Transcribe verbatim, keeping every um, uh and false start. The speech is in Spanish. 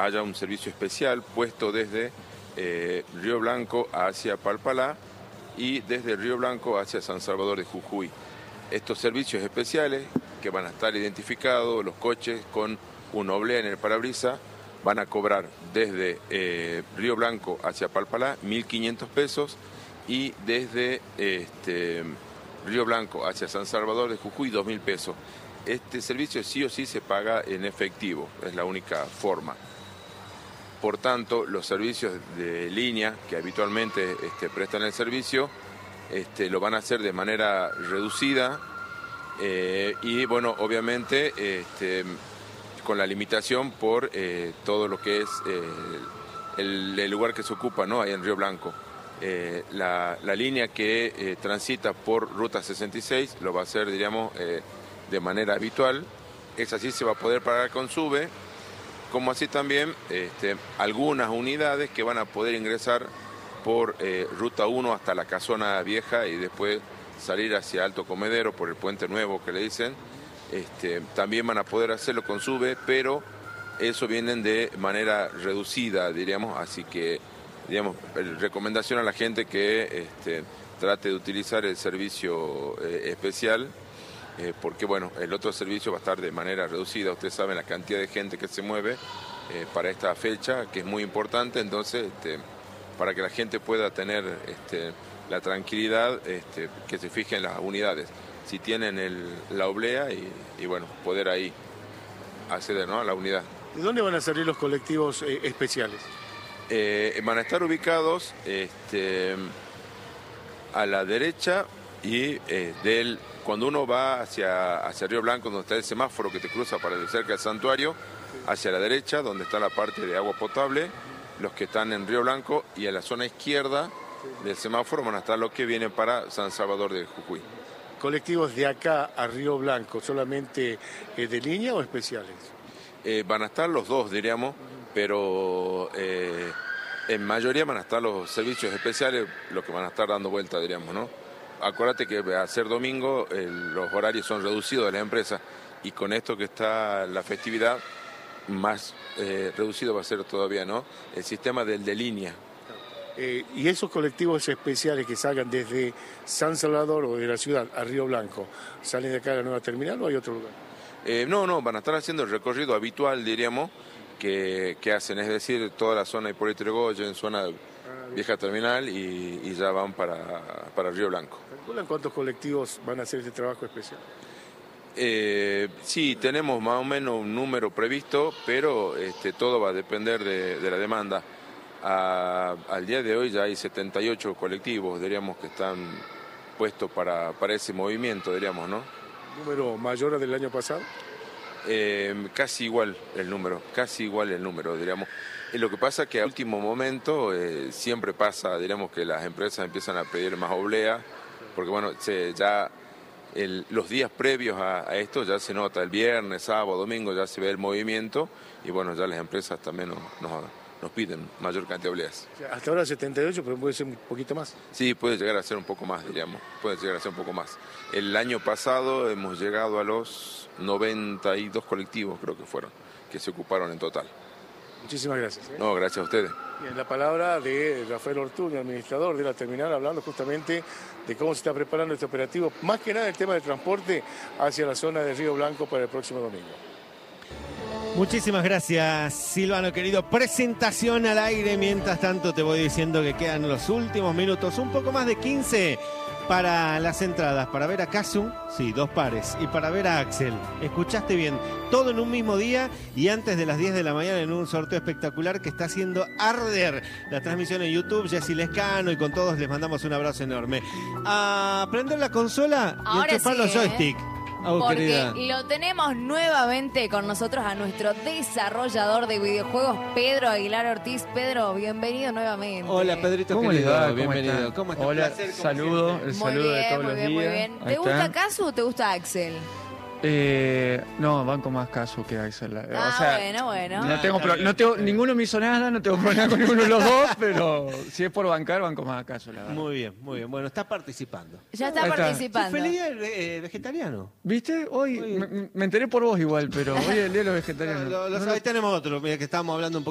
haya un servicio especial puesto desde eh, Río Blanco hacia Palpalá y desde Río Blanco hacia San Salvador de Jujuy. Estos servicios especiales que van a estar identificados, los coches con una oblea en el parabrisas, van a cobrar desde eh, Río Blanco hacia Palpalá mil quinientos pesos y desde este, Río Blanco hacia San Salvador de Jujuy dos mil pesos. Este servicio sí o sí se paga en efectivo, es la única forma. Por tanto, los servicios de línea que habitualmente este, prestan el servicio este, lo van a hacer de manera reducida eh, y, bueno, obviamente este, con la limitación por eh, todo lo que es eh, el, el lugar que se ocupa, ¿no? Ahí en Río Blanco. Eh, la, la línea que eh, transita por Ruta sesenta y seis lo va a hacer, diríamos, eh, de manera habitual. Es así, se va a poder pagar con SUBE, como así también este, algunas unidades que van a poder ingresar por eh, Ruta uno hasta la Casona Vieja y después salir hacia Alto Comedero por el Puente Nuevo que le dicen. Este, también van a poder hacerlo con SUBE, pero eso vienen de manera reducida, diríamos, así que, digamos, recomendación a la gente que este, trate de utilizar el servicio eh, especial, eh, porque, bueno, el otro servicio va a estar de manera reducida. Ustedes saben la cantidad de gente que se mueve eh, para esta fecha, que es muy importante, entonces, este, para que la gente pueda tener este, la tranquilidad, este, que se fije en las unidades. Si tienen el, la oblea y, y, bueno, poder ahí acceder, ¿no?, a la unidad. ¿De dónde van a salir los colectivos eh, especiales? Eh, van a estar ubicados este, a la derecha y eh, del, cuando uno va hacia, hacia Río Blanco, donde está el semáforo que te cruza para cerca del santuario, hacia la derecha, donde está la parte de agua potable, los que están en Río Blanco, y a la zona izquierda del semáforo van a estar los que vienen para San Salvador de Jujuy. ¿Colectivos de acá a Río Blanco solamente eh, de línea o especiales? Eh, van a estar los dos, diríamos, pero eh, en mayoría van a estar los servicios especiales, los que van a estar dando vuelta, diríamos, ¿no? Acuérdate que al ser domingo eh, los horarios son reducidos de las empresas y con esto que está la festividad, más eh, reducido va a ser todavía, ¿no?, el sistema del de línea. Eh, ¿Y esos colectivos especiales que salgan desde San Salvador o de la ciudad a Río Blanco, salen de acá a la nueva terminal o hay otro lugar? Eh, no, no, van a estar haciendo el recorrido habitual, diríamos, que, que hacen, es decir, toda la zona de Hipólito Yrigoyen, zona vieja terminal y, y ya van para, para Río Blanco. ¿Calculan cuántos colectivos van a hacer este trabajo especial? Eh, sí, tenemos más o menos un número previsto, pero este, todo va a depender de, de la demanda. A, al día de hoy ya hay setenta y ocho colectivos, diríamos, que están puestos para, para ese movimiento, diríamos, ¿no? ¿Número mayor del año pasado? Eh, casi igual el número, casi igual el número, diríamos. Y lo que pasa es que a último momento eh, siempre pasa, diríamos, que las empresas empiezan a pedir más oblea, porque bueno, se, ya el, los días previos a, a esto ya se nota, el viernes, sábado, domingo ya se ve el movimiento y bueno, ya las empresas también nos, nos, nos piden mayor cantidad de obleas. O sea, hasta ahora setenta y ocho, pero puede ser un poquito más. Sí, puede llegar a ser un poco más, diríamos, puede llegar a ser un poco más. El año pasado hemos llegado a los noventa y dos colectivos, creo que fueron, que se ocuparon en total. Muchísimas gracias. ¿eh? No, gracias a ustedes. Bien, la palabra de Rafael Ortuño, administrador de la terminal, hablando justamente de cómo se está preparando este operativo, más que nada el tema del transporte hacia la zona de Río Blanco para el próximo domingo. Muchísimas gracias, Silvano, querido. Presentación al aire. Mientras tanto, te voy diciendo que quedan los últimos minutos, un poco más de quince para las entradas. Para ver a Casu, sí, dos pares. Y para ver a Axel. Escuchaste bien, todo en un mismo día y antes de las diez de la mañana en un sorteo espectacular que está haciendo arder la transmisión en YouTube. Jessy Lescano y con todos les mandamos un abrazo enorme. A prender la consola y ahora enchufar sí, los ¿eh? joystick. Oh, Porque querida, lo tenemos nuevamente con nosotros a nuestro desarrollador de videojuegos, Pedro Aguilar Ortiz. Pedro, bienvenido nuevamente. Hola, Pedrito, ¿Cómo querido. les va? ¿Cómo Bienvenido. están? ¿Cómo estás? Hola, Placer, como saludo, siempre. el Muy saludo de bien, todos muy los bien, muy días. bien. Ahí ¿Te gusta está. Casu o te gusta Axel? Eh, no, banco más Casu que Axel. Ah, o sea, bueno, bueno. No tengo Ah, pro- está no tengo, ninguno me hizo nada, no tengo problema con ninguno de los dos, pero si es por bancar, banco más a Casu, la verdad. Muy bien, muy bien. Bueno, está participando. Ya está Ahí está. participando. Feliz día eh, vegetariano. ¿Viste? Hoy Hoy- me, me enteré por vos igual, pero hoy es el día de los vegetarianos. Lo- lo- No lo- ahí tenemos otro, mira, que estábamos hablando un poco.